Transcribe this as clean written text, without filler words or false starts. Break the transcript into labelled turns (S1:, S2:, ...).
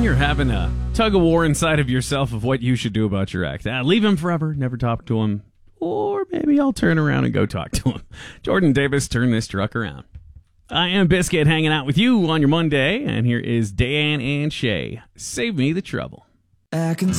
S1: you're having a tug of war inside of yourself of what you should do about your ex. Leave him forever, never talk to him, or maybe I'll turn around and go talk to him. Jordan Davis, turn this truck around. I am Biscuit, hanging out with you on your Monday, and here is Dan and Shay. Save me the trouble.